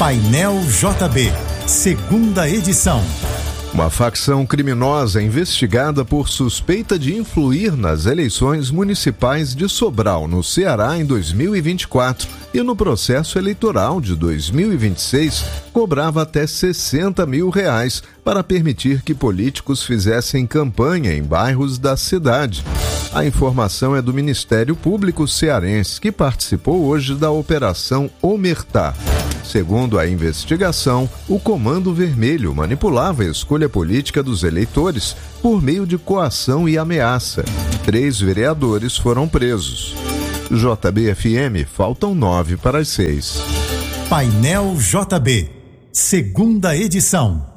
Painel JB, segunda edição. Uma facção criminosa investigada por suspeita de influir nas eleições municipais de Sobral, no Ceará, em 2024 e no processo eleitoral de 2026, cobrava até R$60 mil para permitir que políticos fizessem campanha em bairros da cidade. A informação é do Ministério Público Cearense, que participou hoje da Operação Omertá. Segundo a investigação, o Comando Vermelho manipulava a escolha política dos eleitores por meio de coação e ameaça. 3 vereadores foram presos. JB-FM, faltam 9 para as 6. Painel JB, segunda edição.